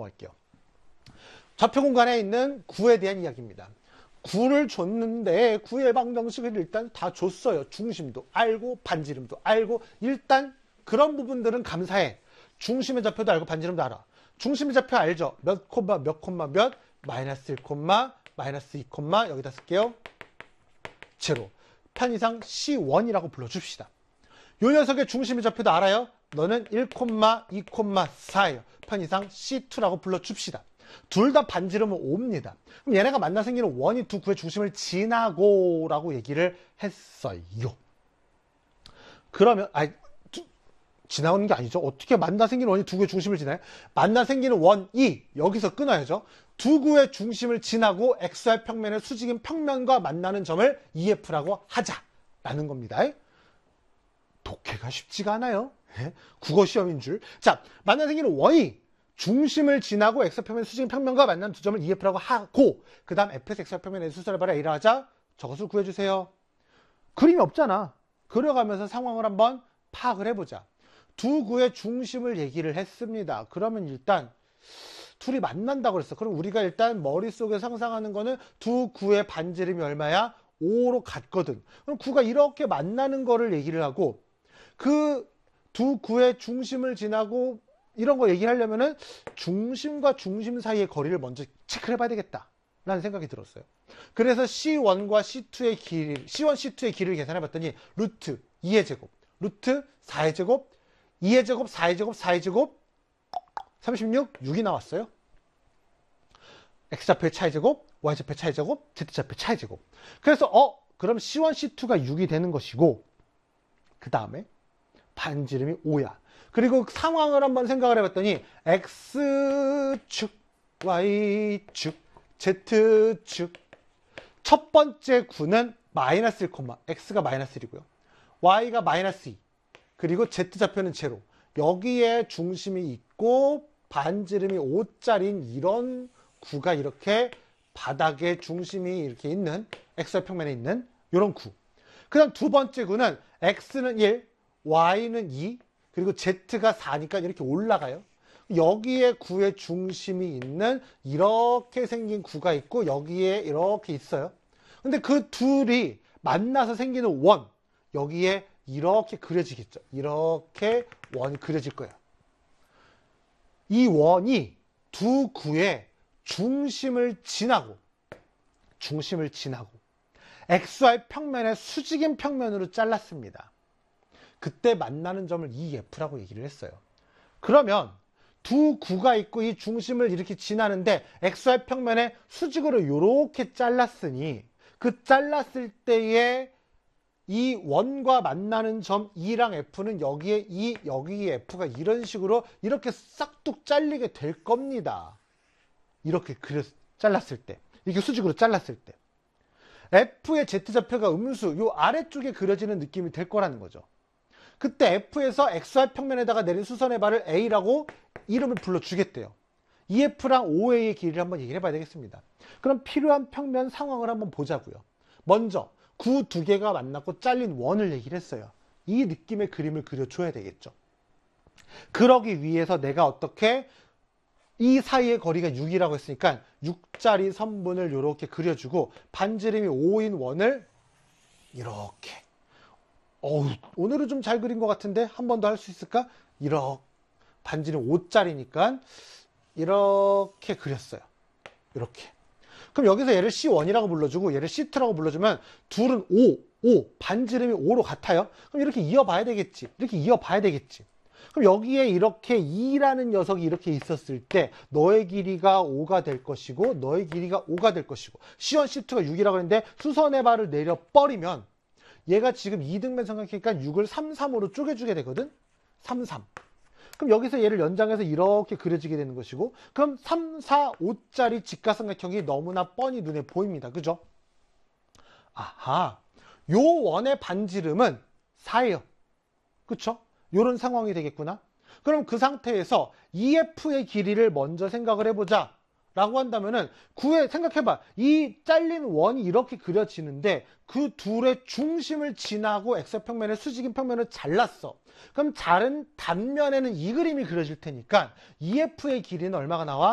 넘어갈게요. 좌표 공간에 있는 구에 대한 이야기입니다. 구를 줬는데 구의 방정식을 일단 다 줬어요. 중심도 알고 반지름도 알고 일단 그런 부분들은 감사해. 중심의 좌표도 알고 반지름도 알아. 중심의 좌표 알죠? 몇 콤마 몇 콤마 몇 마이너스 1 콤마 마이너스 2 콤마 여기다 쓸게요. 제로. 편의상 C1이라고 불러줍시다. 요 녀석의 중심의 좌표도 알아요? 너는 1 콤마 2 콤마 4예요. 편의상 C2라고 불러줍시다. 둘 다 반지름은 5입니다. 그럼 얘네가 만나 생기는 원이 두 구의 중심을 지나고 라고 얘기를 했어요. 그러면 지나오는 게 아니죠. 어떻게 만나 생기는 원이 두 구의 중심을 지나요? 만나 생기는 원이 여기서 끊어야죠. 두 구의 중심을 지나고 XY 평면의 수직인 평면과 만나는 점을 EF라고 하자라는 겁니다. 독해가 쉽지가 않아요. 국어 시험인 줄. 자, 만나 생기는 원이 중심을 지나고 X평면 수직인 평면과 만나는 두 점을 EF라고 하고 그 다음 F에서 XY 평면의 수선을 발휘 A라 하자. 저것을 구해주세요. 그림이 없잖아. 그려가면서 상황을 한번 파악을 해보자. 두 구의 중심을 얘기를 했습니다. 그러면 일단 둘이 만난다고 그랬어. 그럼 우리가 일단 머릿속에 상상하는 거는 두 구의 반지름이 얼마야? 5로 같거든. 그럼 구가 이렇게 만나는 거를 얘기를 하고 그 두 구의 중심을 지나고 이런 거 얘기하려면은 중심과 중심 사이의 거리를 먼저 체크를 해봐야 되겠다 라는 생각이 들었어요. 그래서 C1과 C2의 길, C1, C2의 길을 계산해 봤더니 루트 2의 제곱, 루트 4의 제곱, 2의 제곱, 4의 제곱, 4의 제곱 36, 6이 나왔어요. X좌표의 차의 제곱, Y좌표의 차의 제곱, Z좌표의 차의 제곱. 그래서 그럼 C1, C2가 6이 되는 것이고 그 다음에 반지름이 5야. 그리고 상황을 한번 생각을 해봤더니 X축, Y축, Z축 첫 번째 구는 마이너스 1, X가 마이너스 1이고요. Y가 마이너스 2 그리고 Z좌표는 제로. 여기에 중심이 있고 반지름이 5짜리인 이런 구가 이렇게 바닥에 중심이 이렇게 있는 XY 평면에 있는 이런 구. 그 다음 두 번째 구는 X는 1, Y는 2 그리고 Z가 4니까 이렇게 올라가요. 여기에 구의 중심이 있는 이렇게 생긴 구가 있고 여기에 이렇게 있어요. 근데 그 둘이 만나서 생기는 원 여기에 이렇게 그려지겠죠. 이렇게 원이 그려질 거예요. 이 원이 두 구의 중심을 지나고 XY 평면의 수직인 평면으로 잘랐습니다. 그때 만나는 점을 EF라고 얘기를 했어요. 그러면 두 구가 있고 이 중심을 이렇게 지나는데 XY 평면에 수직으로 이렇게 잘랐으니 그 잘랐을 때에 이 원과 만나는 점 E랑 F는 여기에 E, 여기에 F가 이런 식으로 이렇게 싹둑 잘리게 될 겁니다. 이렇게 잘랐을 때. 이게 수직으로 잘랐을 때. F의 Z좌표가 음수, 요 아래쪽에 그려지는 느낌이 될 거라는 거죠. 그때 F에서 XY 평면에다가 내린 수선의 발을 A라고 이름을 불러주겠대요. EF랑 OA의 길이를 한번 얘기를 해봐야 되겠습니다. 그럼 필요한 평면 상황을 한번 보자고요. 먼저 구 두 개가 만났고 잘린 원을 얘기를 했어요. 이 느낌의 그림을 그려줘야 되겠죠. 그러기 위해서 내가 어떻게 이 사이의 거리가 6이라고 했으니까 6짜리 선분을 이렇게 그려주고 반지름이 5인 원을 이렇게 오늘은 좀 잘 그린 것 같은데 한 번 더 할 수 있을까? 이렇게 반지름 5짜리니까 이렇게 그렸어요. 이렇게. 그럼 여기서 얘를 C1이라고 불러주고 얘를 C2라고 불러주면 둘은 5, 반지름이 5로 같아요. 그럼 이렇게 이어봐야 되겠지. 이렇게 이어봐야 되겠지. 그럼 여기에 이렇게 2라는 녀석이 이렇게 있었을 때 너의 길이가 5가 될 것이고 너의 길이가 5가 될 것이고 C1, C2가 6이라고 했는데 수선의 발을 내려버리면 얘가 지금 2등변 삼각형이니까 6을 3, 3으로 쪼개주게 되거든. 3, 3. 그럼 여기서 얘를 연장해서 이렇게 그려지게 되는 것이고 그럼 3, 4, 5짜리 직각삼각형이 너무나 뻔히 눈에 보입니다. 그죠? 아하. 요 원의 반지름은 4예요. 그쵸? 요런 상황이 되겠구나. 그럼 그 상태에서 EF의 길이를 먼저 생각을 해보자 라고 한다면은 생각해봐. 이 잘린 원이 이렇게 그려지는데 그 둘의 중심을 지나고 X평면의 수직인 평면을 잘랐어. 그럼 자른 단면에는 이 그림이 그려질 테니까 EF의 길이는 얼마가 나와?